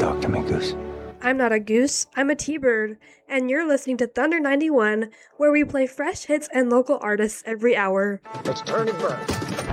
Talk to me, Goose. I'm not a goose, I'm a T-bird, and you're listening to Thunder 91, where we play fresh hits and local artists every hour. It's Turning Bird.